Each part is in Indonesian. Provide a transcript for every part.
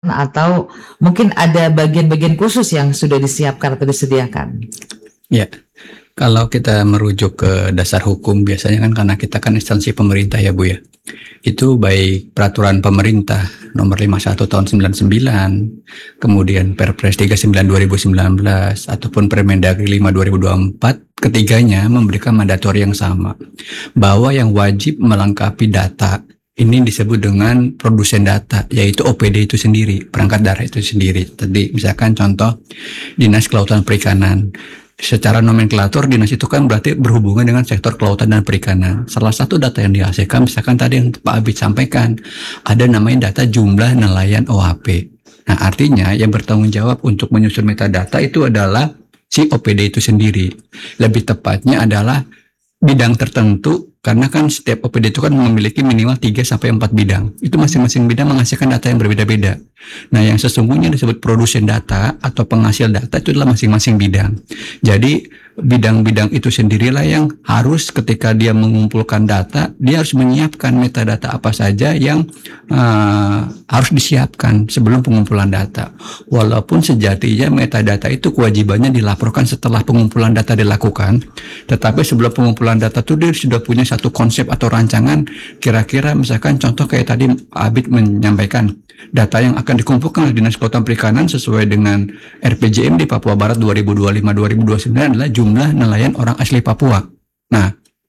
atau mungkin ada bagian-bagian khusus yang sudah disiapkan atau disediakan? Ya, kalau kita merujuk ke dasar hukum biasanya kan karena kita kan instansi pemerintah ya Bu ya. Itu baik peraturan pemerintah nomor 51 tahun 99, kemudian Perpres 39 2019 ataupun Permendagri 5 2024, ketiganya memberikan mandatori yang sama bahwa yang wajib melengkapi data ini disebut dengan produsen data, yaitu OPD itu sendiri, perangkat daerah itu sendiri. Tadi misalkan contoh Dinas Kelautan Perikanan. Secara nomenklatur dinas itu kan berarti berhubungan dengan sektor kelautan dan perikanan. Salah satu data yang dihasilkan misalkan tadi yang Pak Abid sampaikan, ada namanya data jumlah nelayan OHP. Nah artinya yang bertanggung jawab untuk menyusun metadata itu adalah si OPD itu sendiri. Lebih tepatnya adalah bidang tertentu, karena kan setiap OPD itu kan memiliki minimal 3-4 bidang. Itu masing-masing bidang menghasilkan data yang berbeda-beda. Nah, yang sesungguhnya disebut produsen data atau penghasil data itu adalah masing-masing bidang. Jadi, bidang-bidang itu sendirilah yang harus ketika dia mengumpulkan data, dia harus menyiapkan metadata apa saja yang harus disiapkan sebelum pengumpulan data. Walaupun sejatinya metadata itu kewajibannya dilaporkan setelah pengumpulan data dilakukan, tetapi sebelum pengumpulan data itu dia sudah punya satu konsep atau rancangan, kira-kira misalkan contoh kayak tadi Abid menyampaikan, data yang akan dikumpulkan oleh Dinas Kelautan Perikanan sesuai dengan RPJM di Papua Barat 2025-2029 adalah jumlah nelayan orang asli Papua. Nah,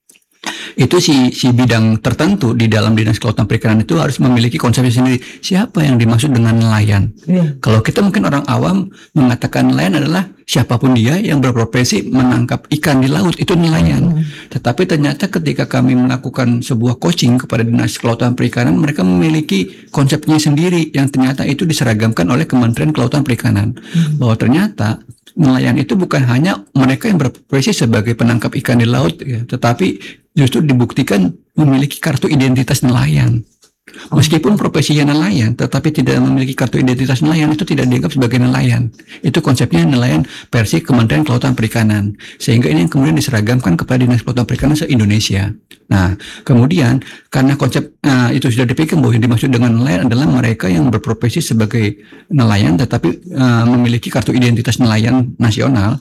itu si bidang tertentu di dalam Dinas Kelautan Perikanan itu harus memiliki konsepnya sendiri. Siapa yang dimaksud dengan nelayan? Kalau kita mungkin orang awam mengatakan nelayan adalah siapapun dia yang berprofesi menangkap ikan di laut, itu nelayan. Tetapi ternyata ketika kami melakukan sebuah coaching kepada Dinas Kelautan Perikanan, mereka memiliki konsepnya sendiri yang ternyata itu diseragamkan oleh Kementerian Kelautan Perikanan. Bahwa ternyata nelayan itu bukan hanya mereka yang berprofesi sebagai penangkap ikan di laut, ya, tetapi justru dibuktikan memiliki kartu identitas nelayan. Meskipun profesinya nelayan, tetapi tidak memiliki kartu identitas nelayan, itu tidak dianggap sebagai nelayan. Itu konsepnya nelayan versi Kementerian Kelautan Perikanan. Sehingga ini yang kemudian diseragamkan kepada Dinas Kelautan Perikanan se-Indonesia. Nah, kemudian karena konsep itu sudah dipikir bahwa yang dimaksud dengan nelayan adalah mereka yang berprofesi sebagai nelayan, tetapi memiliki kartu identitas nelayan nasional.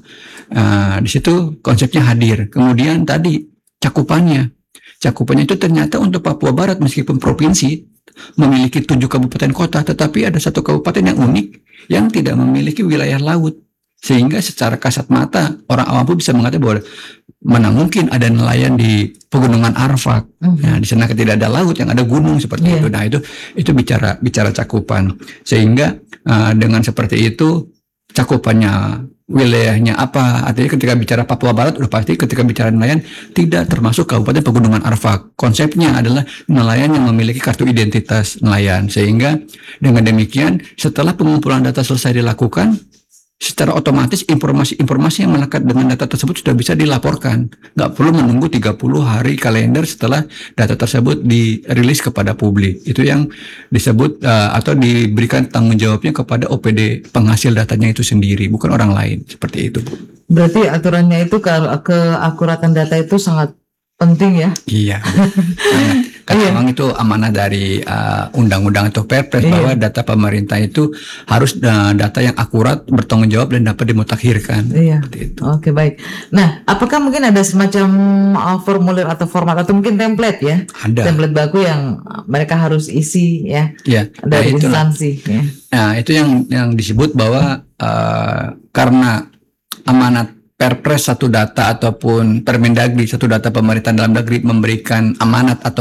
Di situ konsepnya hadir. Kemudian tadi cakupannya itu ternyata untuk Papua Barat meskipun provinsi memiliki 7 kabupaten kota, tetapi ada satu kabupaten yang unik yang tidak memiliki wilayah laut. Sehingga secara kasat mata orang awam pun bisa mengatakan bahwa mana mungkin ada nelayan di Pegunungan Arfak. Nah, di sana tidak ada laut, yang ada gunung seperti itu. Nah, itu bicara cakupan. Sehingga dengan seperti itu cakupannya wilayahnya apa, artinya ketika bicara Papua Barat udah pasti ketika bicara nelayan tidak termasuk Kabupaten Pegunungan Arfak. Konsepnya adalah nelayan yang memiliki kartu identitas nelayan, sehingga dengan demikian setelah pengumpulan data selesai dilakukan, secara otomatis informasi yang melekat dengan data tersebut sudah bisa dilaporkan. Nggak perlu menunggu 30 hari kalender setelah data tersebut dirilis kepada publik. Itu yang disebut atau diberikan tanggung jawabnya kepada OPD penghasil datanya itu sendiri, bukan orang lain. Seperti itu, Bu. Berarti aturannya itu kalau keakuratan data itu sangat penting ya? Iya. Karena memang itu amanah dari undang-undang atau Perpres bahwa data pemerintah itu harus data yang akurat, bertanggung jawab dan dapat dimutakhirkan. Oke, baik. Nah, apakah mungkin ada semacam formulir atau format atau mungkin template ya? Ada. Template baku yang mereka harus isi ya? Dari instansi. Ya. Nah, itu yang disebut bahwa karena amanat Perpres satu data ataupun Permendagri satu data pemerintahan dalam negeri memberikan amanat atau